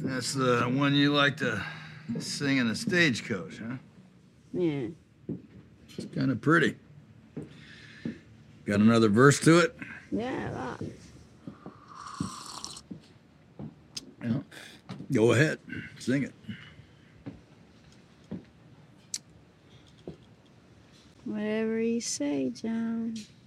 That's the one you like to sing in a stagecoach, huh? Yeah. It's kind of pretty. Got another verse to it? Yeah, Yeah. Go ahead, sing it. whatever you say, John.